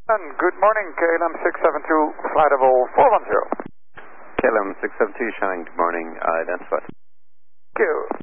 Good morning, KLM 672, flight level 410. KLM 672, Shannon, good morning. Identify. Thank you.